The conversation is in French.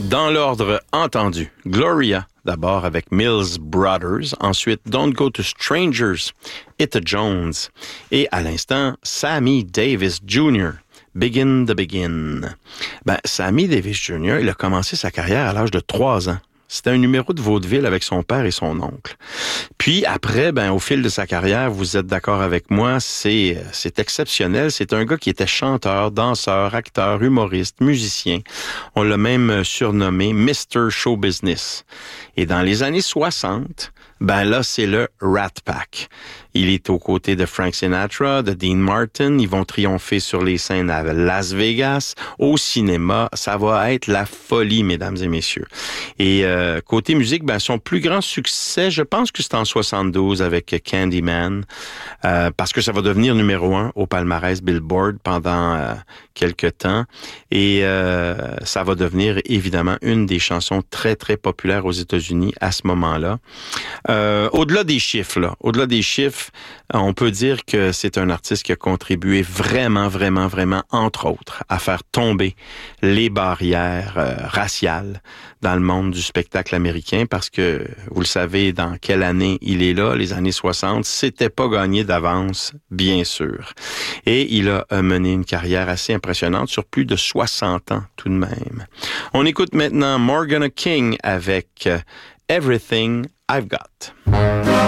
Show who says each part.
Speaker 1: Dans l'ordre entendu, Gloria, d'abord avec Mills Brothers, ensuite Don't Go to Strangers, Etta Jones, et à l'instant, Sammy Davis Jr., Begin the Begin. Sammy Davis Jr., il a commencé sa carrière à l'âge de 3 ans. C'était un numéro de vaudeville avec son père et son oncle. Puis après, au fil de sa carrière, vous êtes d'accord avec moi, c'est exceptionnel. C'est un gars qui était chanteur, danseur, acteur, humoriste, musicien. On l'a même surnommé Mr. Show Business. Et dans les années 60, là, c'est le Rat Pack. Il est aux côtés de Frank Sinatra, de Dean Martin. Ils vont triompher sur les scènes à Las Vegas, au cinéma. Ça va être la folie, mesdames et messieurs. Et côté musique, son plus grand succès, je pense que c'est en 72 avec Candyman, parce que ça va devenir numéro 1 au palmarès Billboard pendant quelques temps. Et ça va devenir évidemment une des chansons très, très populaires aux États-Unis à ce moment-là. Au-delà des chiffres, on peut dire que c'est un artiste qui a contribué vraiment, vraiment, vraiment, entre autres, à faire tomber les barrières raciales dans le monde du spectacle américain, parce que, vous le savez, dans quelle année il est là, les années 60, c'était pas gagné d'avance, bien sûr. Et il a mené une carrière assez impressionnante sur plus de 60 ans tout de même. On écoute maintenant Morgana King avec Everything I've Got.